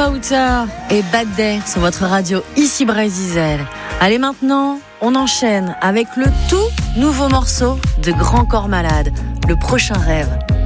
Lauter et Bad Day sur votre radio, ici Brésil. Allez, maintenant, on enchaîne avec le tout nouveau morceau de Grand Corps Malade, Le Prochain Rêve.